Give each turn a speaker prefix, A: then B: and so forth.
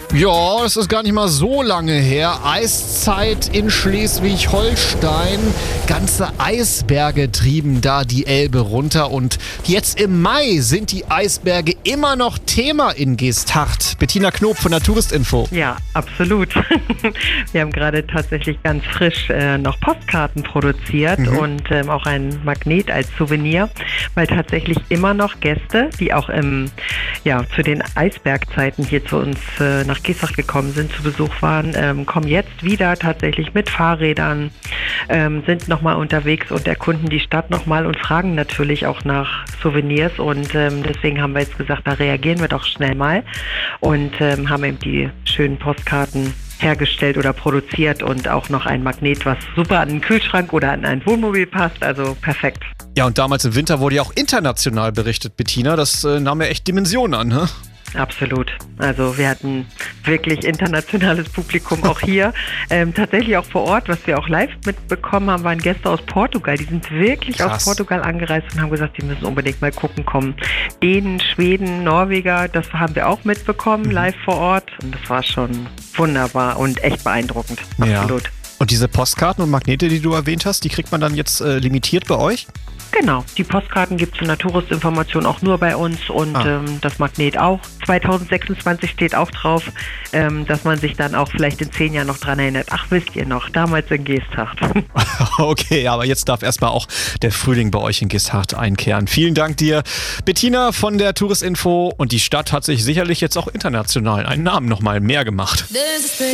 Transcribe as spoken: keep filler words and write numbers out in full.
A: Ja, es ist gar nicht mal so lange her. Eiszeit in Schleswig-Holstein. Ganze Eisberge trieben da die Elbe runter. Und jetzt im Mai sind die Eisberge immer noch Thema in Geesthacht. Bettina Knob von der Touristinfo.
B: Ja, absolut. Wir haben gerade tatsächlich ganz frisch äh, noch Postkarten produziert mhm. und ähm, auch ein Magnet als Souvenir, weil tatsächlich immer noch Gäste, die auch im, ja, zu den Eisbergzeiten hier zu uns äh, nach Geesthacht gekommen sind, zu Besuch waren, ähm, kommen jetzt wieder tatsächlich mit Fahrrädern, ähm, sind nochmal unterwegs und erkunden die Stadt nochmal und fragen natürlich auch nach Souvenirs und ähm, deswegen haben wir jetzt gesagt, da reagieren wir doch schnell mal und ähm, haben eben die schönen Postkarten hergestellt oder produziert und auch noch ein Magnet, was super an den Kühlschrank oder an ein Wohnmobil passt, also perfekt.
A: Ja, und damals im Winter wurde ja auch international berichtet, Bettina, das äh, nahm ja echt Dimensionen an, ne?
B: Absolut. Also wir hatten wirklich internationales Publikum auch hier. ähm, tatsächlich auch vor Ort, was wir auch live mitbekommen haben, waren Gäste aus Portugal. Die sind wirklich Krass. aus Portugal angereist und haben gesagt, die müssen unbedingt mal gucken kommen. Dänen, Schweden, Norweger, das haben wir auch mitbekommen, mhm. live vor Ort. Und das war schon wunderbar und echt beeindruckend. Absolut.
A: Ja. Und diese Postkarten und Magnete, die du erwähnt hast, die kriegt man dann jetzt äh, limitiert bei euch?
B: Genau, die Postkarten gibt es in der Touristinformation auch nur bei uns und ah. ähm, das Magnet auch. zwanzig sechsundzwanzig steht auch drauf, ähm, dass man sich dann auch vielleicht in zehn Jahren noch dran erinnert. Ach, wisst ihr noch, damals in Geesthacht.
A: Okay, aber jetzt darf erstmal auch der Frühling bei euch in Geesthacht einkehren. Vielen Dank dir, Bettina von der Touristinfo. Und die Stadt hat sich sicherlich jetzt auch international einen Namen nochmal mehr gemacht.